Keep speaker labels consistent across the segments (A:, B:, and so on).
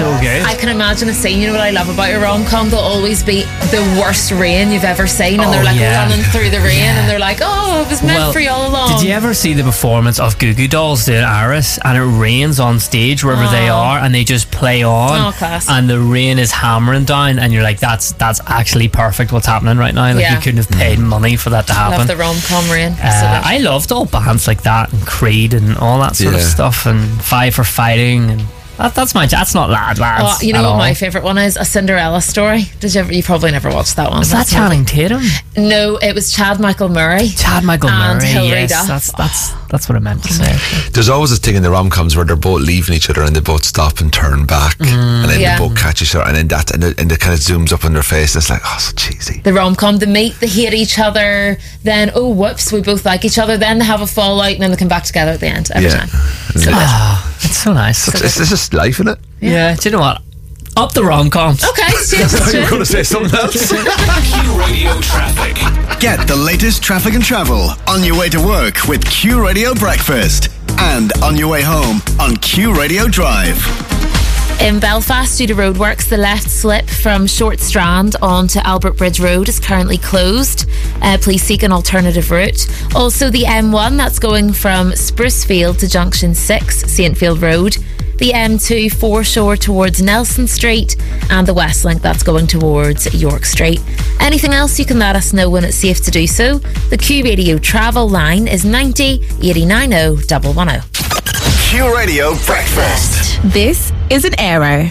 A: so good.
B: I can imagine a scene. You know what I love about a rom-com? There'll always be the worst rain you've ever seen, and they're like running through the rain, and they're like, oh, it was meant for you all along.
A: Did you ever see the performance of Goo Goo Dolls doing Iris, and it rains on stage wherever they are, and they just play on,
B: class.
A: and the rain is hammering down, and you're like, that's actually perfect what's happening right now. Like, you couldn't have paid money for that to happen.
B: Love the rom-com rain.
A: I loved all bands like that, and Creed and all that sort of stuff, and Five for Fighting, and that's not lads.
B: You know what my favourite one is? A Cinderella Story. You probably never watched that one.
A: Is that Channing Tatum?
B: No, it was Chad Michael Murray.
A: And
B: Hilary
A: yes,
B: Duff.
A: that's what I meant to say.
C: There's always this thing in the rom-coms where they're both leaving each other and they both stop and turn back, and then they both catch each other, and then and it kind of zooms up on their face. It's like, oh, so cheesy.
B: The rom-com, they meet, they hate each other, then oh whoops, we both like each other, then they have a fallout, and then they come back together at the end every time.
A: It's so nice.
C: It's just life, isn't it?
A: Yeah. Do you know what? Up the rom-coms.
B: Okay,
C: I thought you were going to say something else.
D: Q Radio Traffic. Get the latest traffic and travel on your way to work with Q Radio Breakfast, and on your way home on Q Radio Drive.
B: In Belfast, due to roadworks, the left slip from Short Strand onto Albert Bridge Road is currently closed. Please seek an alternative route. Also, the M1, that's going from Sprucefield to Junction 6, Saintfield Road. The M2 foreshore towards Nelson Street, and the West Link, that's going towards York Street. Anything else, you can let us know when it's safe to do so. The Q Radio travel line is 90 89 110.
D: Q Radio Breakfast.
E: This is an Aero.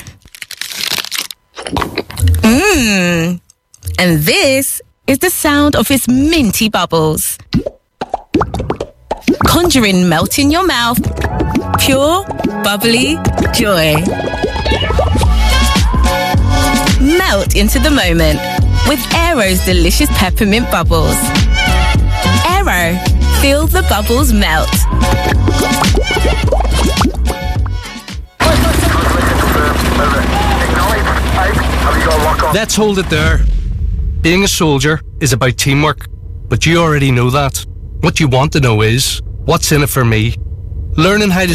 E: And this is the sound of its minty bubbles. Conjuring melt in your mouth. Pure, bubbly joy. Melt into the moment with Aero's delicious peppermint bubbles. Aero, feel the bubbles melt.
F: Let's hold it there. Being a soldier is about teamwork, but you already know that. What you want to know is, what's in it for me? Learning how to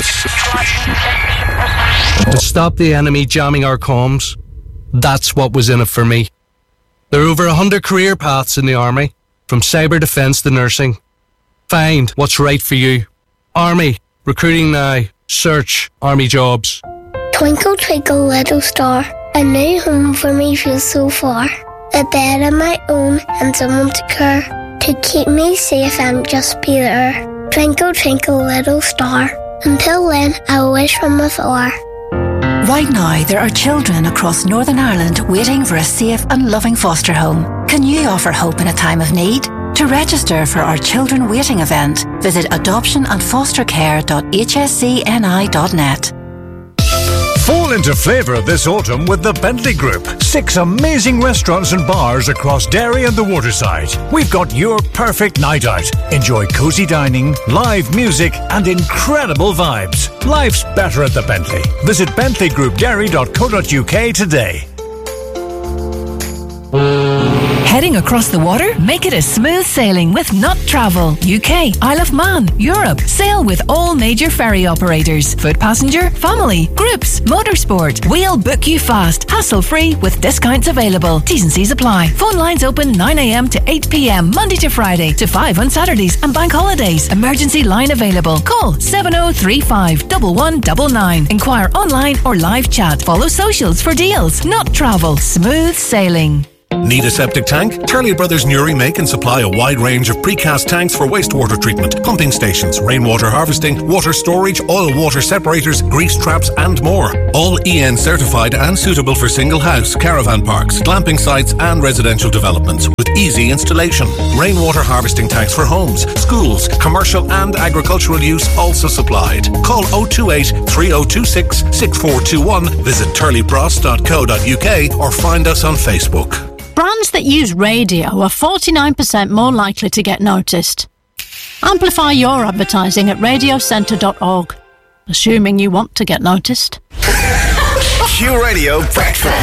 F: stop the enemy jamming our comms. That's what was in it for me. There are over 100 career paths in the Army, from cyber defence to nursing. Find what's right for you. Army, recruiting now. Search Army jobs.
G: Twinkle, twinkle, little star, a new home for me feels so far. A bed of my own and someone to care, to keep me safe and just be there. Twinkle, twinkle, little star, until then I wish from afar.
H: Right now, there are children across Northern Ireland waiting for a safe and loving foster home. Can you offer hope in a time of need? To register for our Children Waiting event, visit adoptionandfostercare.hscni.net.
I: Fall into flavour this autumn with the Bentley Group. 6 amazing restaurants and bars across Derry and the Waterside. We've got your perfect night out. Enjoy cosy dining, live music and incredible vibes. Life's better at the Bentley. Visit bentleygroupderry.co.uk today.
J: Heading across the water? Make it a smooth sailing with Not Travel. UK, Isle of Man, Europe. Sail with all major ferry operators. Foot passenger, family, groups, motorsport. We'll book you fast, hassle-free with discounts available. T's and C's apply. Phone lines open 9 a.m. to 8 p.m. Monday to Friday to 5 on Saturdays and bank holidays. Emergency line available. Call 7035 1199. Inquire online or live chat. Follow socials for deals. Not Travel. Smooth sailing.
K: Need a septic tank? Turley Brothers Newry make and supply a wide range of precast tanks for wastewater treatment, pumping stations, rainwater harvesting, water storage, oil water separators, grease traps and more. All EN certified and suitable for single house, caravan parks, glamping sites and residential developments with easy installation. Rainwater harvesting tanks for homes, schools, commercial and agricultural use also supplied. Call 028 3026 6421, visit turleybross.co.uk or find us on Facebook.
L: Brands that use radio are 49% more likely to get noticed. Amplify your advertising at radiocentre.org, assuming you want to get noticed.
D: Q Radio Breakfast.